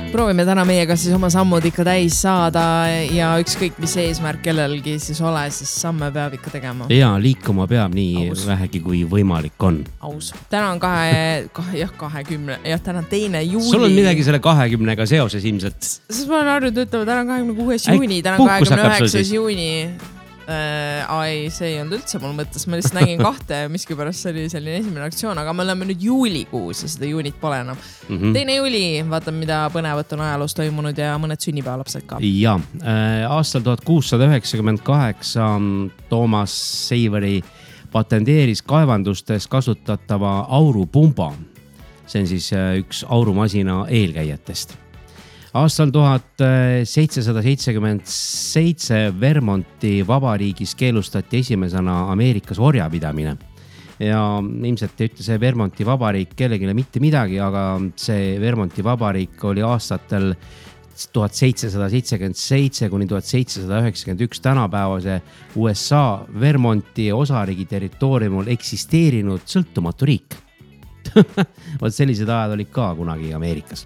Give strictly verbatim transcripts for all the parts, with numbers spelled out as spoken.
proovime täna meiega siis oma sammud ikka täis saada ja ükskõik mis eesmärk kellelgi siis ole, siis samme peab ikka tegema. Ja liikuma peab nii Aus. Vähegi kui võimalik on. Aus. Täna on kahe, kahe, jah, kahekümne, jah, täna teine juuli. Sul on midagi selle kahekümnega seoses ilmselt. Sest ma olen arvanud, ütlema, täna on kahekümne kuues juuni, täna on kahekümne üheksas juuni. Äh, ai, see ei olnud üldse mul mõttes, ma lihtsalt nägin kahte ja miski pärast see oli selline esimene aktsioon, aga me oleme nüüd juulikuus ja seda juunit pole enam. Mm-hmm. Teine juuli, vaatame, mida põnevat on ajaloos toimunud ja mõned sünnipäevalapsed ka. Ja, äh, aastal tuhat kuussada üheksakümmend kaheksa Thomas Savery patenteeris kaevandustes kasutatava aurupumba. See on siis äh, üks aurumasina eelkäijatest. Aastal tuhat seitsesada seitsekümmend seitse Vermonti vabariigis keelustati esimesena Ameerikas orjapidamine. Ja ilmselt ei ütle see Vermonti vabariik kellegile mitte midagi, aga see Vermonti vabariik oli aastatel tuhat seitsesada seitsekümmend seitse kuni tuhat seitsesada üheksakümmend üks tänapäevase U S A Vermonti osariigi territooriumil eksisteerinud sõltumatu riik. Vaat sellised ajad olid ka kunagi Ameerikas.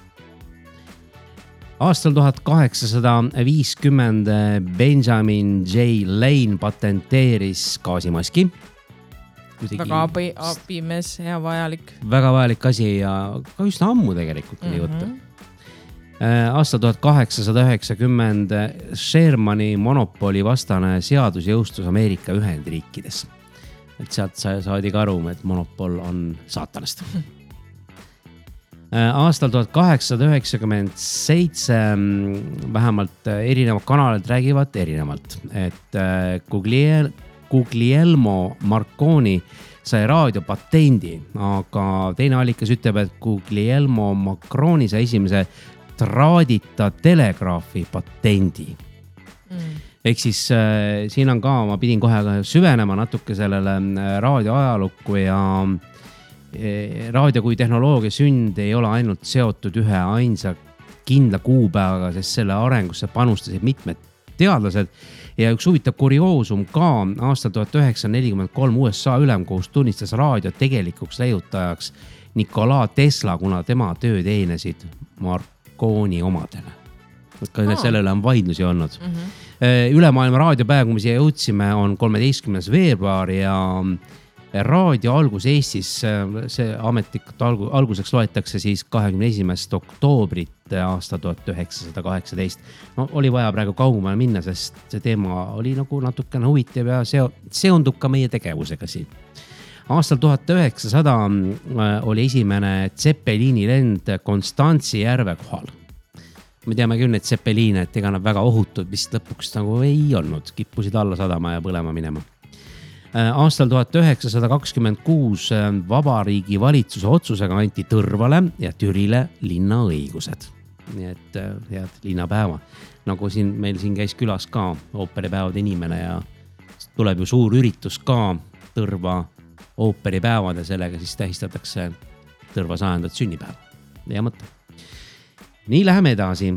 Aastal tuhat kaheksasada viiskümmend Benjamin J. Lane patenteeris gaasimaski. Kuidagi väga abi, abimees, hea vajalik. Väga vajalik asi ja ka just ammu tegelikult mm-hmm. juttu. Aastal tuhat kaheksasada üheksakümmend Shermani monopoli vastane seadus jõustus Ameerika Ühendriikides. Et sealt saadi ka aru, et monopol on saatanast. Aastal tuhat kaheksasada üheksakümmend seitse vähemalt erinevad kanalid räägivad erinevalt, et Guglielmo Marconi sai raadiopatendi, aga teine allikas ütleb, et Guglielmo Marconi sai esimese traadita telegraafi patendi. Mm. Ehk siis äh, siin on ka, ma pidin kohe süvenema natuke sellele raadioajalukku ja raadio kui tehnoloogia sünd ei ole ainult seotud ühe ainsa kindla kuupäevaga, sest selle arengusse panustasid mitmed teadlased ja üks huvitav kurioosum ka aastal tuhat üheksasada nelikümmend kolm U S A ülemkohus tunnistas raadio tegelikuks leiutajaks Nikola Tesla, kuna tema töö teenesid Marconi omadele. Ka oh. Selle üle on vaidlusi olnud. Mm-hmm. Ülemaailma raadiopäev, kui me siia jõudsime, on kolmeteistkümnes veebruar ja raadio algus Eestis, see ametlikult alguseks loetakse siis kahekümne esimest oktoobrit aasta tuhat üheksasada kaheksateist. No, oli vaja praegu kaugemale minna, sest see teema oli nagu natukene huvitav ja seondub ka meie tegevusega siin. Aastal tuhat üheksasada oli esimene Zeppelini lend Konstantsi järve kohal. Me teame küll need Zeppeliine, et ega nad väga ohutud, mis lõpuks nagu ei olnud, kippusid alla sadama ja põlema minema. Aastal tuhat üheksasada kakskümmend kuus vabariigi valitsuse otsusega anti Tõrvale ja Türile linnaõigused. Nii et head linnapäeva. Nagu siin, meil siin käis külas ka ooperipäevade inimene ja tuleb ju suur üritus ka Tõrva ooperipäevad ja sellega siis tähistatakse Tõrva sajandat sünnipäeva. Ja mõte. Nii läheme edasi.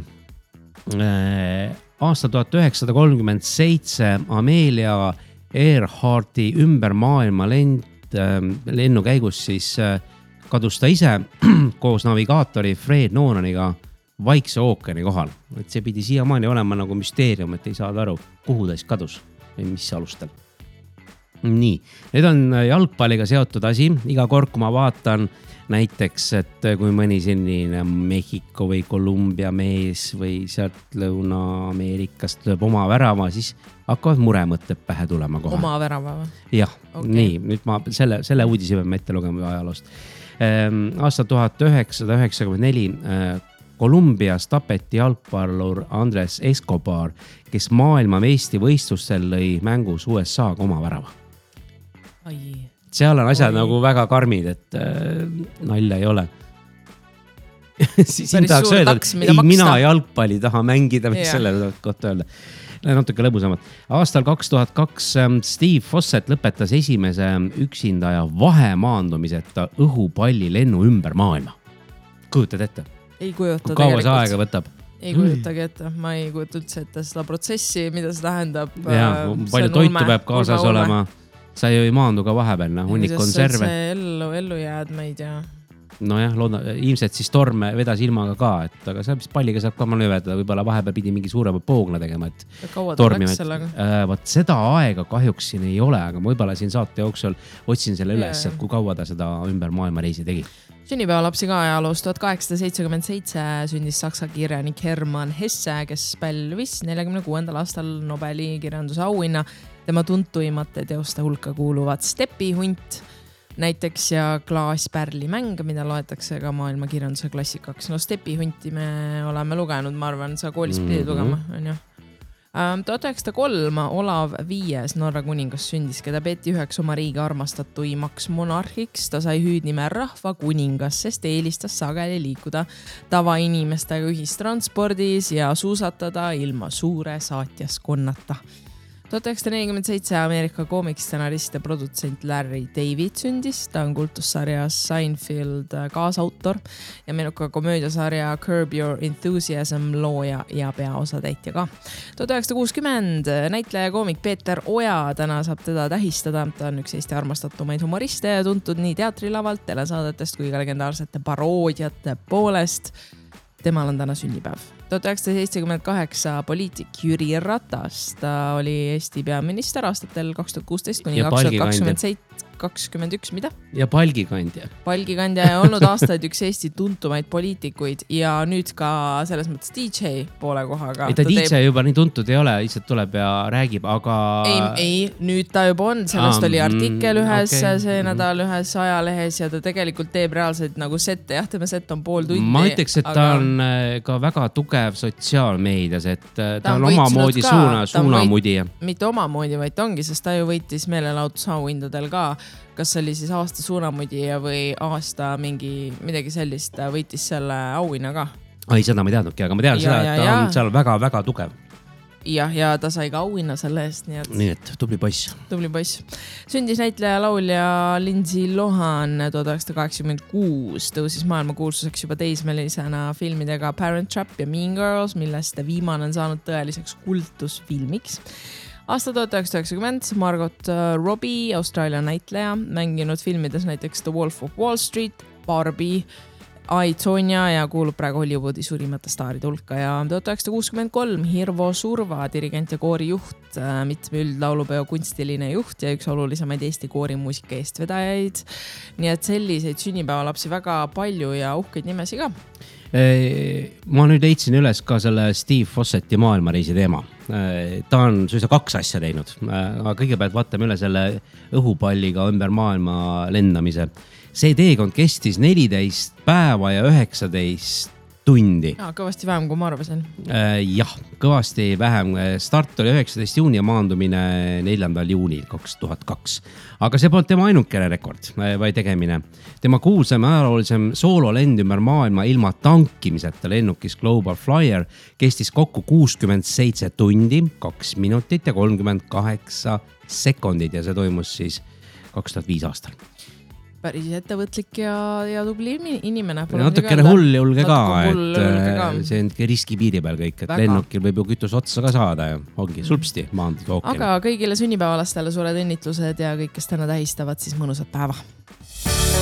Aastal tuhat üheksasada kolmkümmend seitse Amelia Earharti ümber maailma lend, lennu käigus siis kadus ta ise koos navigaatori Fred Noonaniga Vaikse ookeani kohal. Et see pidi siiamaani olema nagu müsteerium, et ei saada aru, kuhu ta siis kadus või mis alustel. Nii, need on jalgpalliga seotud asi. Iga kord, kui ma vaatan näiteks, et kui mõni selline Mehhiko või Kolumbia mees või sealt Lõuna-Ameerikast lööb oma värava, siis hakkavad muremõtted pähe tulema kohe. Oma värava või? Jah, okay. Nii, nüüd ma selle, selle uudisi peame ette lugema ajaloost. Ähm, aasta tuhat üheksasada üheksakümmend neli äh, Kolumbias tapeti jalgpallur Andres Escobar, kes maailma meistri võistlustel lõi mängus U S A-ga oma värava. Ai. Seal on asjad Oi. Nagu väga karmid, et äh, nalja ei ole. Siis tahaks öelda, et ei, mina jalgpalli taha mängida, mis yeah. selle kohta öelda. Natuke lõbusamad. Aastal kaks tuhat kaks Steve Fossett lõpetas esimese üksindaja vahemaandumiseta õhupalli lennu ümber maailma. Kujutad ette? Ei kujuta tegelikult. Kaua see aega võtab? Ei kujutagi ette. Ma ei kujuta üldse ette seda protsessi, mida see tähendab. Ja, palju toitu peab kaasas olema. Sa ju ei maandu ka vahepeal, hunnik konserve. See ellu, ellu jääd, ma ei tea. nojah, loodan, ilmselt siis torm vedas ilmaga ka, et aga see palliga saab ka manööverdada, võib-olla vahepeal pidi mingi suurema poogna tegema, et kaua ta läks sellega? Äh, võt seda aega kahjuks siin ei ole, aga ma võib-olla siin saate jooksul otsin selle üles, et kui kaua ta seda ümber maailma reisi tegi. Sünnipäevalapsi ka ajaloos tuhat kaheksasada seitsekümmend seitse sündis saksa kirjanik Hermann Hesse, kes pälvis neljakümne kuuendal aastal Nobeli kirjanduse auhinna. Tema tuntuimate teoste hulka kuuluvad Stepihunt näiteks ja Klaaspärlimäng, mida loetakse ka maailma kirjanduse klassikaks. No Stepihunti me oleme lugenud, ma arvan, sa koolis pidid lugema, on ju. tuhat üheksasada kolm Olav viies Norra kuningas sündis, keda peeti üheks oma riigi armastatuimaks monarhiks. Ta sai hüüdnime rahva kuningas, sest eelistas sageli liikuda tavainimestega ühistranspordis ja suusatada ilma suure saatjaskonnata. tuhat üheksasada nelikümmend seitse Ameerika koomikstsenarist ja produtsent Larry David sündis. Ta on kultussarjas Seinfeld kaasautor ja meenuka komöödiasarja Curb Your Enthusiasm looja ja peaosatäitja ka. tuhat üheksasada kuuskümmend näitleja koomik Peeter Oja, täna saab teda tähistada. Ta on üks Eesti armastatumaid humoriste ja tuntud nii teatrilavalt, telesaadetest kui ka legendaarsete paroodiate poolest. Temal on täna sünnipäev. tuhat üheksasada seitsekümmend kaheksa poliitik Jüri Ratas, ta oli Eesti peaminister aastatel kaks tuhat kuusteist kuni kaks tuhat kakskümmend seitse, kakskümmend üks, mida? Ja palgikandja. Palgikandja ja olnud aastaid üks Eesti tuntumaid poliitikuid ja nüüd ka selles mõttes D J poole kohaga. Ei, ta, ta D J teeb... juba nii tuntud ei ole, lihtsalt tuleb ja räägib, aga... Ei, ei nüüd ta juba on, sellest ah, oli artikkel ühes okay. see nädal ühes ajalehes ja ta tegelikult teeb reaalselt nagu sette, jah, tema set on pool tundi. Ma ütleks, et aga... ta on ka väga tugev sotsiaalmeedias, et ta, ta on omamoodi suuna, suunamudija. Mitte omamoodi, vaid ta ongi, sest ta ju võitis meelelahutusauhindadel ka. Kas see oli siis aasta suunamudija või aasta mingi midagi sellist, võitis selle auhinna ka? Ei, seda ma ei teadnudki, aga ma tean ja, seda, et ja, ta ja. on seal väga-väga tugev. Jah, ja ta sai ka auhinna selle eest. Nii et, nii et tubli poiss. Tubli poiss. Sündis näitleja laulja Lindsay Lohan tuhat üheksasada kaheksakümmend kuus. Tõusis maailma kuulsuseks juba teismelisena filmidega Parent Trap ja Mean Girls, millest viimane on saanud tõeliseks kultusfilmiks. Aasta tuhat üheksasada üheksakümmend Margot Robbie, Austraalia näitleja, mänginud filmides näiteks The Wolf of Wall Street, Barbie, I, Tonya ja kuulub praegu Hollywoodi suurimate staaride hulka ja tuhat üheksasada kuuskümmend kolm Hirvo Surva, dirigent ja koorijuht, mitme üldlaulupeo kunstiline juht ja üks olulisemaid Eesti koorimuusika eestvedajaid. Nii et selliseid sünnipäevalapsi väga palju ja uhkeid nimesi ka. Ma nüüd leidsin üles ka selle Steve Fossetti maailmareisi teema. Ta on suisa kaks asja teinud. Aga kõigepealt vaatame üle selle õhupalliga ümber maailma lendamise. See teekond kestis neliteist päeva ja üheksateist tundi. Ja, kõvasti vähem, kui ma arvasin. Jah, kõvasti vähem. Start oli üheksateist juuni ja maandumine neljandal juunil kaks tuhat kaks. Aga see polnud tema ainukene rekord või tegemine. Tema kuulsam ajaloolisem soololend ümber maailma ilma tankimiseta lennukis Global Flyer kestis kokku kuuskümmend seitse tundi, kaks minutit ja kolmkümmend kaheksa sekundid ja see toimus siis kaks tuhat viis aastal. Päris ettevõtlik ja, ja tubli inimene. Natukene hull julge ka, et see on riski piiri peal kõik, et Väga. lennukil võib ju kütus otsa ka saada ja ongi sulpsti maandid ookeani. Aga kõigile sünnipäevalastele suured õnnitlused ja kõik, kes täna tähistavad, siis mõnusat päeva.